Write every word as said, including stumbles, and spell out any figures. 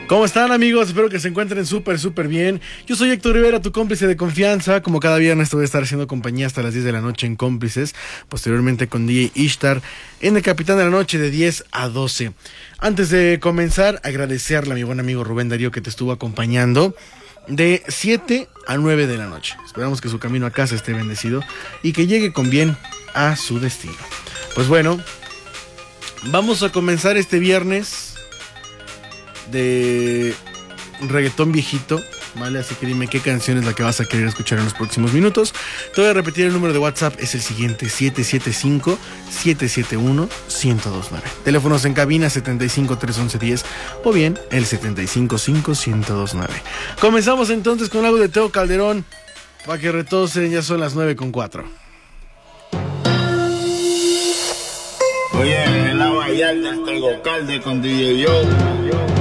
¿Cómo están, amigos? Espero que se encuentren súper, súper bien. Yo soy Héctor Rivera, tu cómplice de confianza. Como cada viernes te voy a estar haciendo compañía hasta las diez de la noche en Cómplices. Posteriormente con D J Ishtar en el Capitán de la Noche de diez a doce. Antes de comenzar, agradecerle a mi buen amigo Rubén Darío que te estuvo acompañando de siete a nueve de la noche. Esperamos que su camino a casa esté bendecido y que llegue con bien a su destino. Pues bueno, vamos a comenzar este viernes de reggaetón viejito, ¿vale? Así que dime qué canción es la que vas a querer escuchar en los próximos minutos. Te voy a repetir el número de WhatsApp, es el siguiente: siete siete cinco, siete siete uno, uno cero dos nueve. Teléfonos en cabina setenta y cinco, trescientos once, diez o bien el setenta y cinco, cinco, uno cero dos nueve. Comenzamos entonces con algo de Teo Calderón para que retosen. Ya son las nueve con cuatro. Oye, en la Vallarta, el Calde con D J Yo.